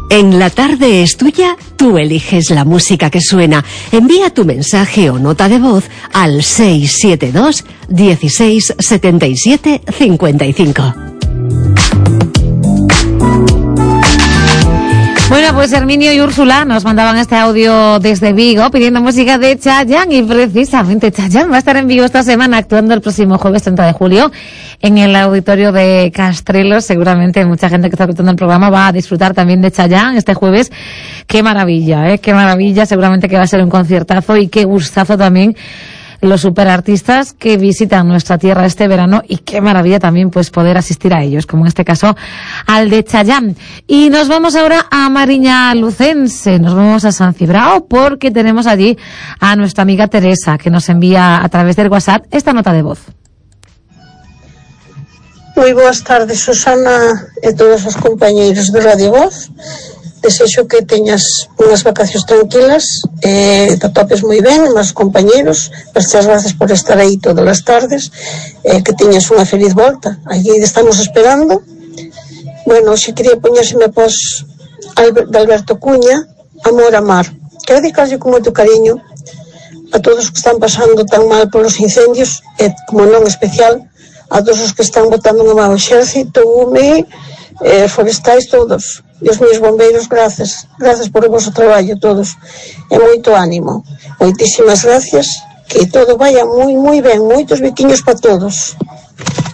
En La Tarde es Tuya, tú eliges la música que suena. Envía tu mensaje o nota de voz al 672 16 77 55. Bueno, pues Herminio y Úrsula nos mandaban este audio desde Vigo pidiendo música de Chayanne, y precisamente Chayanne va a estar en Vigo esta semana, actuando el próximo jueves 30 de julio en el auditorio de Castrelos. Seguramente mucha gente que está escuchando el programa va a disfrutar también de Chayanne este jueves. Qué maravilla, qué maravilla. Seguramente que va a ser un conciertazo, y qué gustazo también los superartistas que visitan nuestra tierra este verano, y qué maravilla también pues poder asistir a ellos, como en este caso al de Chayanne. Y nos vamos ahora a Mariña Lucense, nos vamos a San Cibrao, porque tenemos allí a nuestra amiga Teresa, que nos envía a través del WhatsApp esta nota de voz. Moi boas tardes, Susana e todos os compañeiros de Radio Voz. Desexo que teñas unhas vacacións tranquilas, te topes moi ben, os compañeros. Moitas gracias por estar aí todas as tardes, que teñas unha feliz volta. Aquí estamos esperando. Bueno, xe quería poñérseme pos de Alberto Cuña, Amor a Mar. Quero dedicarlle con moito cariño a todos os que están pasando tan mal polos incendios, e, como non especial, a todos os que están botando no mau exército, UME, forestais, todos. E os meus bombeiros, gracias por o vosso traballo todos, e moito ánimo, moitísimas gracias, que todo vaya moi ben, moitos biquiños para todos.